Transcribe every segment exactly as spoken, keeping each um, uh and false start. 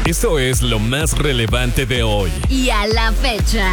Esto es lo más relevante de hoy. Y a la fecha.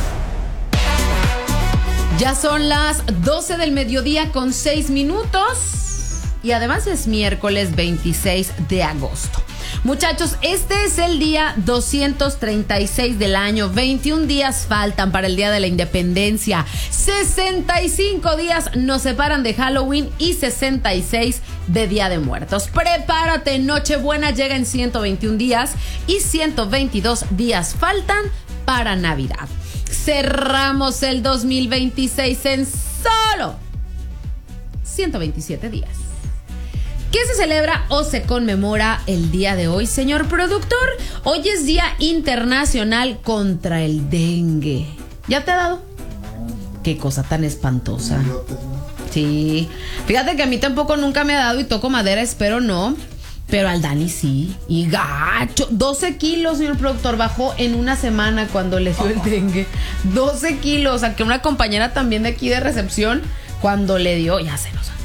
Ya son las doce del mediodía con seis minutos. Y además es miércoles veintiséis de agosto. Muchachos, este es el día doscientos treinta y seis del año. veintiún días faltan para el Día de la Independencia. sesenta y cinco días nos separan de Halloween y sesenta y seis de Día de Muertos. Prepárate, Nochebuena llega en ciento veintiún días y ciento veintidós días faltan para Navidad. Cerramos el dos mil veintiséis en solo ciento veintisiete días. ¿Qué se celebra o se conmemora el día de hoy, señor productor? Hoy es Día Internacional contra el Dengue. ¿Ya te ha dado? Qué cosa tan espantosa. Sí. Fíjate que a mí tampoco nunca me ha dado y toco madera, espero no. Pero al Dani sí. Y gacho. doce kilos, señor productor, bajó en una semana cuando le dio el dengue. doce kilos. O sea, que una compañera también de aquí de recepción, cuando le dio, ya se nos...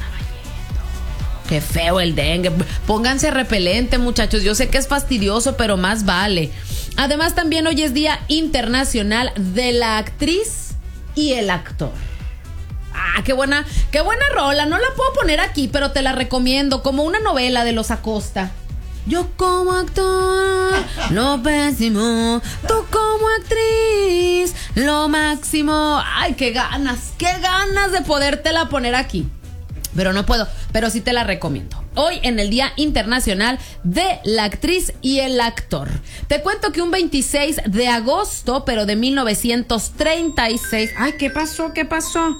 Qué feo el dengue. Pónganse repelente, muchachos. Yo sé que es fastidioso, pero más vale. Además, también hoy es Día Internacional de la Actriz y el Actor. Ah, qué buena, qué buena rola. No la puedo poner aquí, pero te la recomiendo. Como una novela de los Acosta. Yo como actor, lo pésimo. Tú como actriz, lo máximo. Ay, qué ganas, qué ganas de podértela poner aquí. Pero no puedo, pero sí te la recomiendo. Hoy en el Día Internacional de la Actriz y el Actor. Te cuento que un veintiséis de agosto, pero de mil novecientos treinta y seis. Ay, ¿qué pasó? ¿Qué pasó?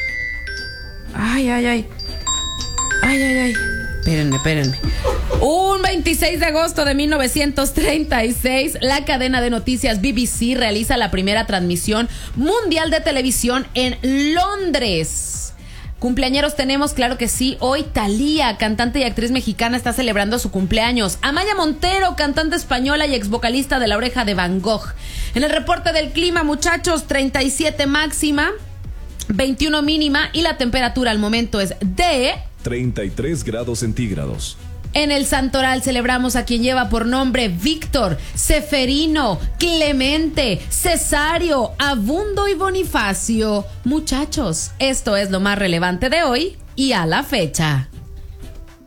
Ay, ay, ay. Ay, ay, ay. Espérenme, espérenme. Un veintiséis de agosto de mil novecientos treinta y seis, la cadena de noticias B B C realiza la primera transmisión mundial de televisión en Londres. Cumpleañeros tenemos, claro que sí. Hoy Thalía, cantante y actriz mexicana, está celebrando su cumpleaños. Amaya Montero, cantante española y ex vocalista de La Oreja de Van Gogh. En el reporte del clima, muchachos, treinta y siete máxima, veintiuno mínima y la temperatura al momento es de... treinta y tres grados centígrados. En el Santoral celebramos a quien lleva por nombre Víctor, Seferino, Clemente, Cesario, Abundo y Bonifacio. Muchachos, esto es lo más relevante de hoy y a la fecha.